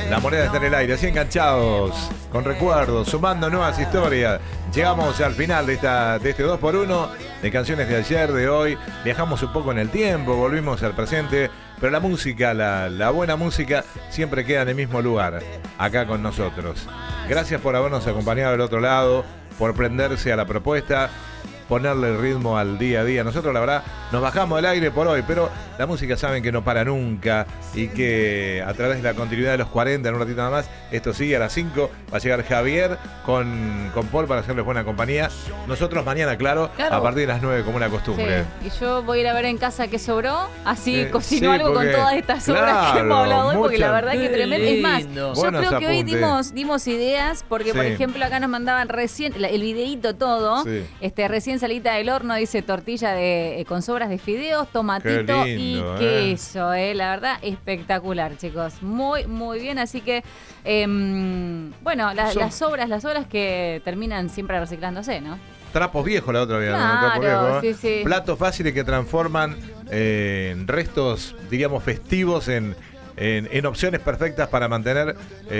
La moneda está en el aire, así enganchados, con recuerdos, sumando nuevas historias. Llegamos al final de este 2x1 de canciones de ayer, de hoy. Viajamos un poco en el tiempo, volvimos al presente, pero la música, la buena música, siempre queda en el mismo lugar, acá con nosotros. Gracias por habernos acompañado del otro lado, por prenderse a la propuesta, ponerle el ritmo al día a día. Nosotros, la verdad, nos bajamos del aire por hoy, pero la música saben que no para nunca y que a través de la continuidad de los 40, en un ratito nada más, esto sigue a las 5, va a llegar Javier con Paul para hacerles buena compañía. Nosotros mañana, claro, a partir de las 9 como una costumbre. Sí. Y yo voy a ir a ver en casa qué sobró, así cocino sí, algo con todas estas obras que hemos hablado hoy, porque la verdad que tremendo. Es más, yo buenos creo que apuntes. hoy dimos ideas, porque por ejemplo acá nos mandaban recién, el videíto todo, recién salita del horno, dice tortilla con sobras de fideos, tomatito y queso, la verdad espectacular, chicos, muy muy bien, así que bueno, las sobras que terminan siempre reciclándose, ¿no? Trapos viejos la otra vez, claro, ¿no? Sí. Platos fáciles que transforman restos, diríamos, festivos en opciones perfectas para mantener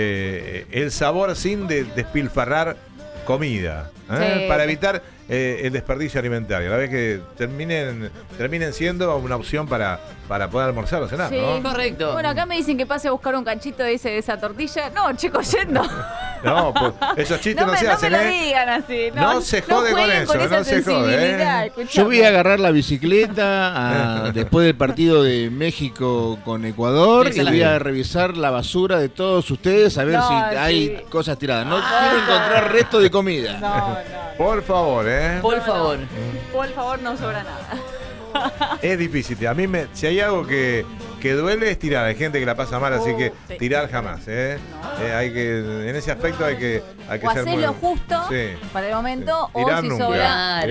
el sabor sin despilfarrar comida, para evitar el desperdicio alimentario, la vez que terminen siendo una opción para poder almorzar o cenar, ¿no? Correcto. Bueno, acá me dicen que pase a buscar un canchito de esa tortilla. No, chicos, yendo. No, pues esos chistes no se hacen, no me lo digan así. No se jode con eso, no se jode. Yo voy a agarrar la bicicleta después del partido de México con Ecuador y voy a revisar la basura de todos ustedes a ver si hay cosas tiradas. No quiero encontrar resto de comida. No. Por favor, Por favor. Por favor, no sobra nada. Es difícil. A mí, si hay algo que duele es tirar. Hay gente que la pasa mal, así que tirar jamás. Hay que, en ese aspecto hay que o ser hacer lo justo para el momento, o tirar si nunca, sobra,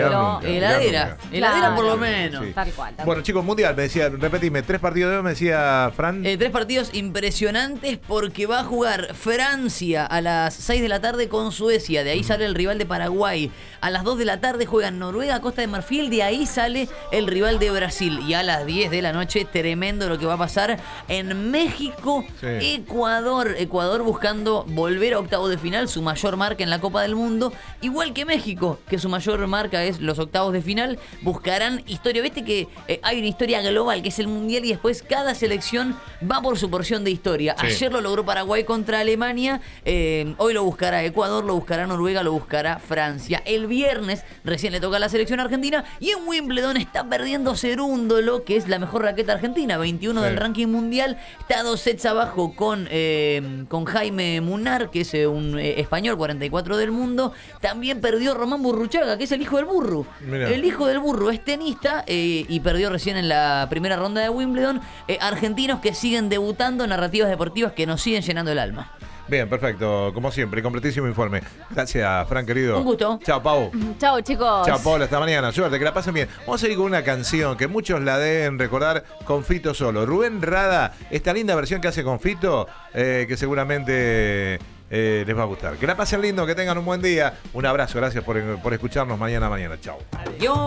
heladera por lo menos. Sí. Tal cual. Bueno, chicos, mundial, me decía, repetime, 3 partidos de hoy, me decía Fran. 3 partidos impresionantes porque va a jugar Francia a las 6 de la tarde con Suecia. De ahí sale el rival de Paraguay. A las 2 de la tarde juegan Noruega, Costa de Marfil. De ahí sale el rival de Brasil. Y a las 10 de la noche, tremendo lo que va a pasar en México, Ecuador. Ecuador buscando volver a octavos de final, su mayor marca en la Copa del Mundo. Igual que México, que su mayor marca es los octavos de final. Buscarán historia. Viste que hay una historia global, que es el Mundial, y después cada selección va por su porción de historia. Ayer lo logró Paraguay contra Alemania. Hoy lo buscará Ecuador, lo buscará Noruega, lo buscará Francia. El viernes recién le toca a la selección argentina. Y en Wimbledon está perdiendo Cerúndolo, que es la mejor raqueta argentina, 21 del ranking mundial. Está 2 sets abajo con Jaime Munar, que es un español, 44 del mundo. También perdió Román Burruchaga, que es el hijo del burro. Mirá. El hijo del burro es tenista y perdió recién en la primera ronda de Wimbledon. Argentinos que siguen debutando, narrativas deportivas que nos siguen llenando el alma. Bien, perfecto, como siempre, completísimo informe. Gracias, Fran, querido. Un gusto. Chao, Pau. Chao, chicos. Chao, Paul, hasta mañana. Suerte, que la pasen bien. Vamos a seguir con una canción que muchos la deben recordar con Fito Solo. Rubén Rada, esta linda versión que hace con Fito, que seguramente les va a gustar. Que la pasen lindo, que tengan un buen día. Un abrazo, gracias por escucharnos mañana. Chao. Adiós.